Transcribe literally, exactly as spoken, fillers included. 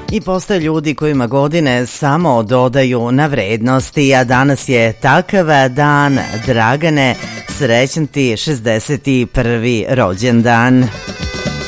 I postoje ljudi kojima godine samo dodaju na vrednosti, a danas je takav dan. Dragane, srećan ti šezdeset prvi rođendan.